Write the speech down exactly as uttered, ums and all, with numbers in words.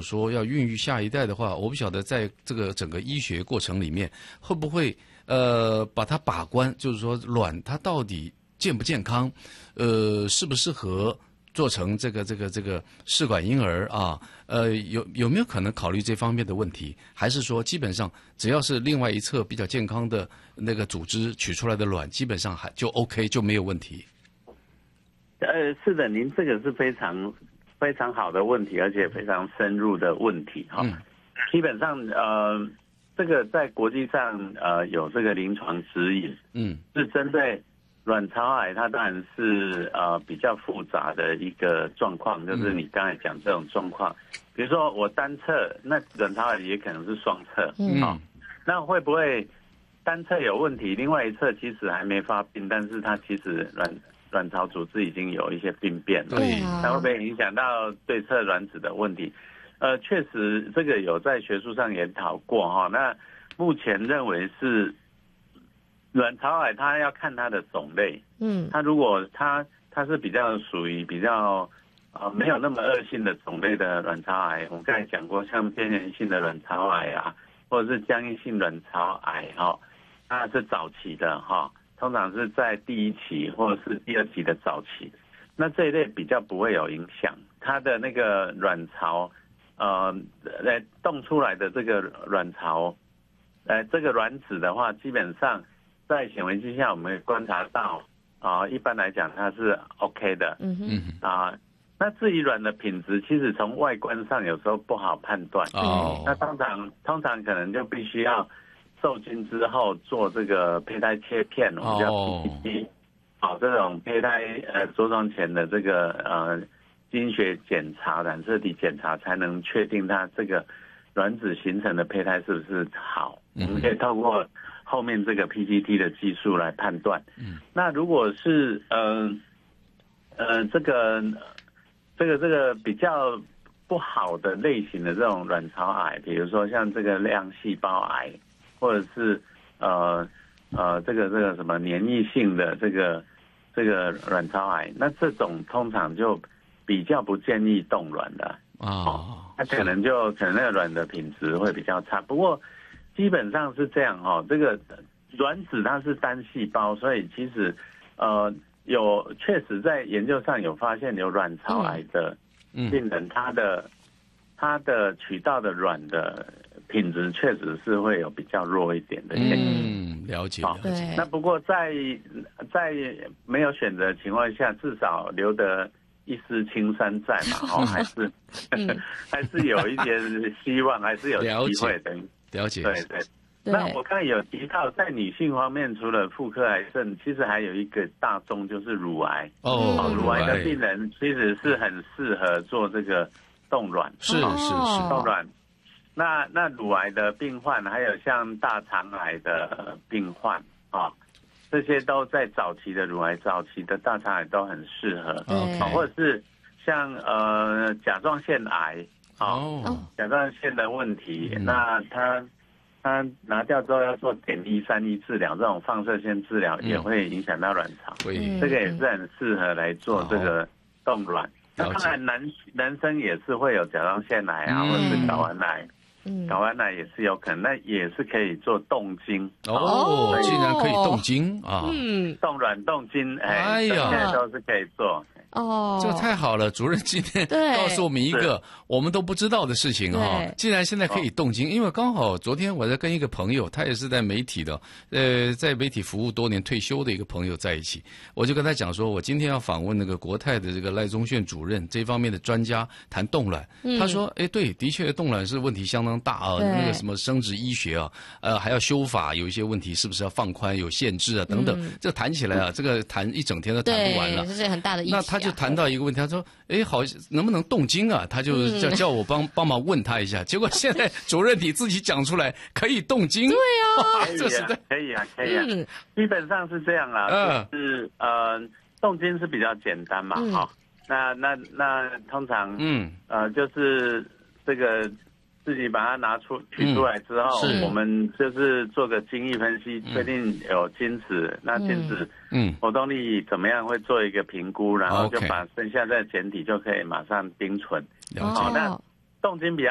说要孕育下一代的话，我不晓得在这个整个医学过程里面会不会呃把它把关，就是说卵它到底健不健康，呃适不适合做成这个这个这个试管婴儿啊？呃，有有没有可能考虑这方面的问题？还是说基本上只要是另外一侧比较健康的那个组织取出来的卵，基本上还就 OK 就没有问题？ 呃，是的，您这个是非常非常好的问题，而且非常深入的问题哈。嗯、基本上呃，这个在国际上呃有这个临床指引，嗯，是针对卵巢癌，它当然是呃比较复杂的一个状况，就是你刚才讲这种状况，比如说我单侧，那卵巢癌也可能是双侧，嗯，哦、那会不会单侧有问题，另外一侧其实还没发病，但是它其实卵卵巢组织已经有一些病变了， 对， 那会不会影响到对侧卵子的问题？呃，确实这个有在学术上研讨过哈。那目前认为是卵巢癌，它要看它的种类，嗯，它如果它它是比较属于比较呃没有那么恶性的种类的卵巢癌，我们刚才讲过，像边缘性的卵巢癌啊，或者是僵硬性卵巢癌哈，它是早期的哈。通常是在第一期或者是第二期的早期，那这一类比较不会有影响。它的那个卵巢，呃，来动出来的这个卵巢，呃，这个卵子的话，基本上在显微镜下我们观察到，啊、呃，一般来讲它是 OK 的，嗯哼，啊、呃，那至于卵的品质，其实从外观上有时候不好判断，哦，那通常通常可能就必须要受精之后做这个胚胎切片，我们叫 P T T， 好，这种胚胎呃着床前的这个呃基因学检查、染色体检查，才能确定它这个卵子形成的胚胎是不是好。嗯、我们可以透过后面这个 P T T 的技术来判断。嗯，那如果是呃呃这个这个这个比较不好的类型的这种卵巢癌，比如说像这个亮细胞癌，或者是呃呃这个这个什么黏液性的这个这个卵巢癌，那这种通常就比较不建议冻卵的啊，哦，它可能就可能那个卵的品质会比较差。不过基本上是这样哦，这个卵子它是单细胞，所以其实呃有确实在研究上有发现有卵巢癌的病人，他的他的取到的卵的品质确实是会有比较弱一点的现象。 嗯，了解了解。 那不过在在没有选择的情况下，至少留得一丝青山在嘛，哦，还是、嗯、还是有一点希望，还是有机会的。 了解， 对对。那我刚才有提到，在女性方面，除了妇科癌症，其实还有一个大宗就是乳癌。哦，乳癌的病人其实是很适合做这个冻卵。 是是是， 冻卵。那那乳癌的病患，还有像大肠癌的病患啊，这些都在早期的乳癌、早期的大肠癌都很适合。 Okay. 啊，或者是像呃甲状腺癌啊，哦，甲状腺的问题，嗯、那他他拿掉之后要做碘一三一治疗，这种放射线治疗也会影响到卵巢，嗯、这个也是很适合来做这个冻卵。那当然男男生也是会有甲状腺癌啊，嗯、或者是睾丸癌。嗯，睾丸癌也是有可能，那也是可以做冻精哦，竟然可以冻精啊！ 嗯，冻卵、冻精，哎，哎呀，现在都是可以做。 哦，这个太好了！主任今天告诉我们一个我们都不知道的事情哈，竟然现在可以冻精。因为刚好昨天我在跟一个朋友，他也是在媒体的，呃，在媒体服务多年退休的一个朋友在一起，我就跟他讲说，我今天要访问那个国泰的这个赖宗炫主任这方面的专家谈冻卵。嗯、他说，哎，对，的确冻卵是问题相当大啊，那个什么生殖医学啊，呃，还要修法，有一些问题是不是要放宽、有限制啊等等。嗯、这谈起来啊，这个谈一整天都谈不完了。 这是很大的议题、啊。 那他就谈到一个问题，他说：“哎，好，能不能冻精啊？”他就叫叫我帮帮忙问他一下。结果现在主任你自己讲出来可以冻精， 对啊， 这是可以啊，可以啊，嗯、基本上是这样啦。嗯、就是呃，冻精是比较简单嘛，哈、嗯。那那那通常嗯呃就是这个。自己把它拿出取出来之后，嗯、我们就是做个精液分析，确、嗯、定有精子，那精子嗯活动力怎么样，会做一个评估，然后就把剩下的简体就可以马上冰存。 好， 那冻精比较